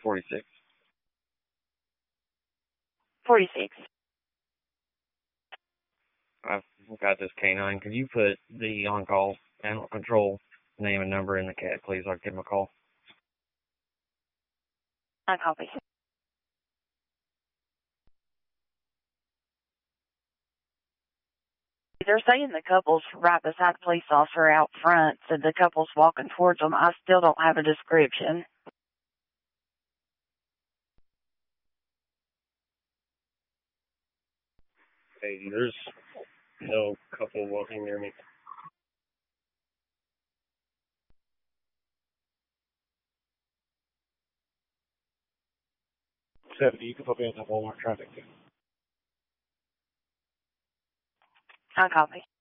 46. 46. I've got this canine. Could you put the on-call animal control name and number in the cat, please? I'll give him a call. I copy. They're saying the couple's right beside the police officer out front, said the couple's walking towards them. I still don't have a description. Hey, there's no couple walking near me. 70, you can put me in the Walmart traffic too. I copy.